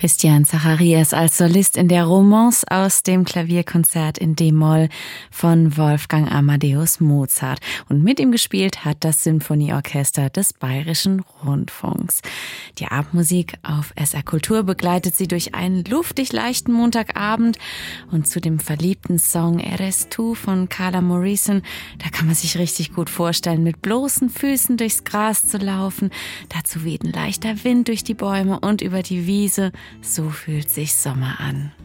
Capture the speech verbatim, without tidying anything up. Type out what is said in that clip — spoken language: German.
Christian Zacharias als Solist in der Romance aus dem Klavierkonzert in D-Moll von Wolfgang Amadeus Mozart. Und mit ihm gespielt hat das Symphonieorchester des Bayerischen Rundfunks. Die Abendmusik auf S R Kultur begleitet sie durch einen luftig leichten Montagabend. Und zu dem verliebten Song Eres Tu von Carla Morrison, da kann man sich richtig gut vorstellen, mit bloßen Füßen durchs Gras zu laufen. Dazu weht ein leichter Wind durch die Bäume und über die Wiese. So fühlt sich Sommer an.